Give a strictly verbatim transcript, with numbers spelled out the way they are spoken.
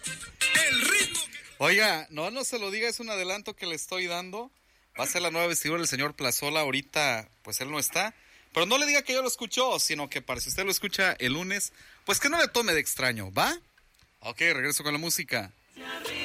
El ritmo. Oiga, no, no se lo diga, es un adelanto que le estoy dando. Va a ser la nueva vestidura del señor Plazola. Ahorita, pues él no está. Pero no le diga que yo lo escuchó, sino que para si usted lo escucha el lunes, pues que no le tome de extraño, ¿va? Ok, regreso con la música.